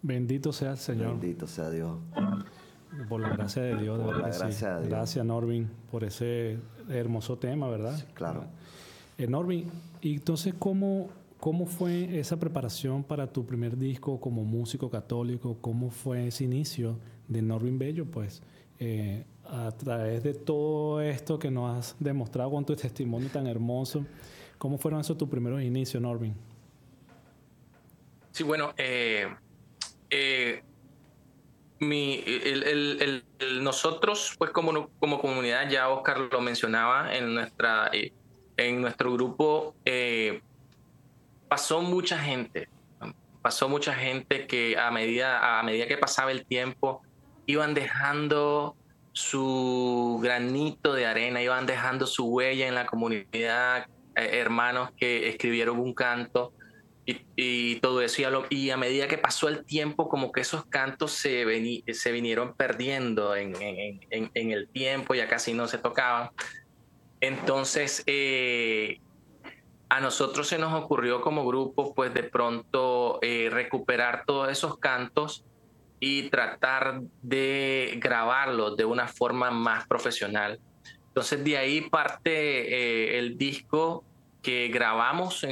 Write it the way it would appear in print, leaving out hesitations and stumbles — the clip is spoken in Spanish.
Bendito sea el Señor. Bendito sea Dios. Por la gracia de Dios, de Por verdad la que sí. gracia de Dios. Gracias, Norvin, por ese hermoso tema, ¿verdad? Sí, claro. Norvin, y entonces, ¿cómo fue esa preparación para tu primer disco como músico católico? ¿Cómo fue ese inicio de Norvin Bello? Pues a través de todo esto que nos has demostrado con tu testimonio tan hermoso, ¿cómo fueron esos tus primeros inicios, Norvin? Sí, bueno, eh, nosotros, pues como comunidad, ya Oscar lo mencionaba, en nuestro grupo pasó mucha gente, ¿no? Pasó mucha gente que a medida que pasaba el tiempo, iban dejando su granito de arena, iban dejando su huella en la comunidad, hermanos que escribieron un canto y todo eso. Y a medida que pasó el tiempo, como que esos cantos se vinieron perdiendo en el tiempo, ya casi no se tocaban. Entonces, a nosotros se nos ocurrió como grupo, pues de pronto recuperar todos esos cantos y tratar de grabarlos de una forma más profesional. Entonces, de ahí parte el disco que grabamos